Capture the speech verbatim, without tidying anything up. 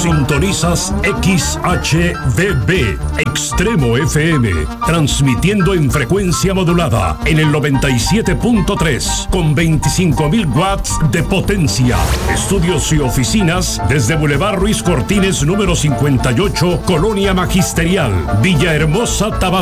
Sintonizas X H D B, Extremo F M, transmitiendo en frecuencia modulada en el noventa y siete punto tres con veinticinco mil watts de potencia. Estudios y oficinas desde Boulevard Ruiz Cortines número cincuenta y ocho, Colonia Magisterial, Villahermosa, Tabasco.